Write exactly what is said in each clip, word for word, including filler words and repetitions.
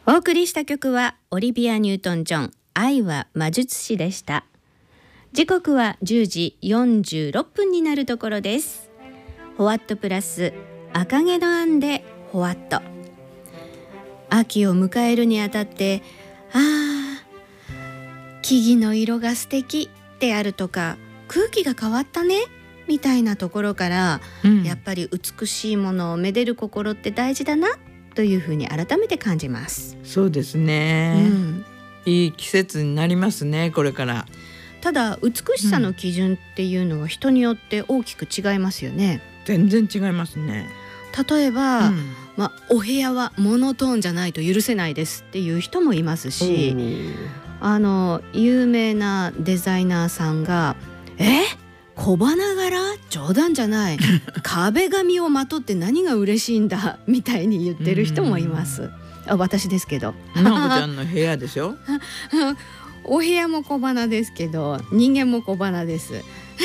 お送りした曲はオリビア・ニュートン・ジョン、愛は魔術師でした。時刻はじゅうじよんじゅうろっぷんになるところです。ホワットプラス赤毛のアンでホワット。秋を迎えるにあたって、あー木々の色が素敵であるとか、空気が変わったねみたいなところから、うん、やっぱり美しいものをめでる心って大事だなというふうに改めて感じます。 そうですね、うん、いい季節になりますね、これから。 ただ美しさの基準っていうのは人によって大きく違いますよね。 全然違いますね。 例えば、うんまあ、お部屋はモノトーンじゃないと許せないですっていう人もいますし、あの有名なデザイナーさんがえ小花柄冗談じゃない壁紙をまとって何が嬉しいんだみたいに言ってる人もいます。あ、私ですけど。 なおこちゃんの部屋でしょお部屋も小花ですけど人間も小花です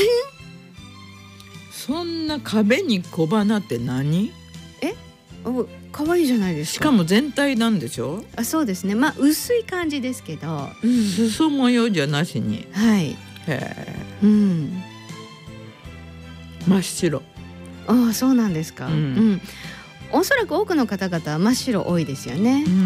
そんな壁に小花って何？ えお可愛いじゃないですか。 しかも全体なんでしょ？ あ、そうですね。まあ薄い感じですけど、 うん、裾模様じゃなしに。 はい。へえ、 うん、 真っ白。 ああ、そうなんですか、 うんうん、おそらく多くの方々は真っ白多いですよね、 うんうん、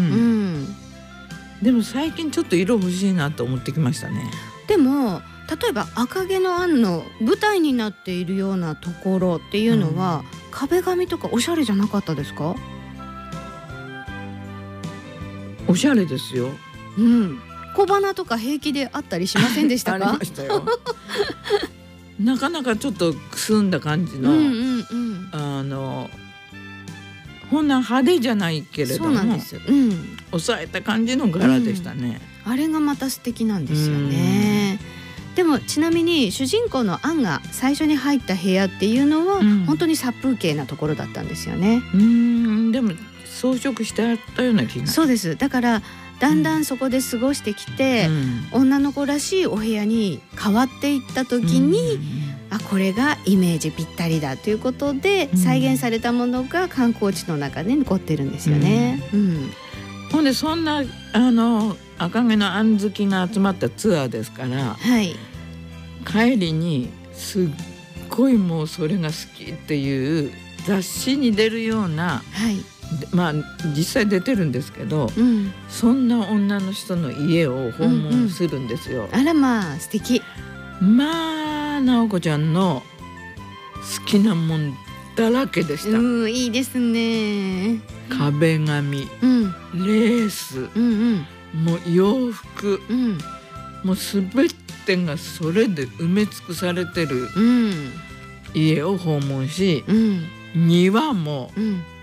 でも最近ちょっと色欲しいなと思ってきましたね。 でも例えば赤毛のアンの舞台になっているようなところっていうのは、うん、壁紙とかおしゃれじゃなかったですか？ おしゃれですよ、 うん、小花とか平気であったりしませんでしたか？ ありましたよなかなかちょっとくすんだ感じの、うんうんうん、あのほんな派手じゃないけれども、 そうなんですよ、うん、 抑えた感じの柄でしたね、 うん、あれがまた素敵なんですよね。でもちなみに主人公のアンが最初に入った部屋っていうのは、うん、本当に殺風景なところだったんですよね。 うーん、でも装飾してあったような気が。 そうです。だからだんだんそこで過ごしてきて、うん、女の子らしいお部屋に変わっていった時に、うん、あ、これがイメージぴったりだということで、うん、再現されたものが観光地の中で残ってるんですよね、うんうん、 ほんでそんなあの赤毛のアン好きが集まったツアーですから、 はい、 帰りにすっごいもうそれが好きっていう雑誌に出るような、 はい、 まあ実際出てるんですけど、うん、そんな女の人の家を訪問するんですよ、うんうん、 あらまあ素敵。 まあ直子ちゃんの好きなもんだらけでした。 うん、いいですね。 壁紙、うん、レース、うんうん、もう洋服、うん、もうすべてがそれで埋め尽くされてる家を訪問し、うん、庭も、うん、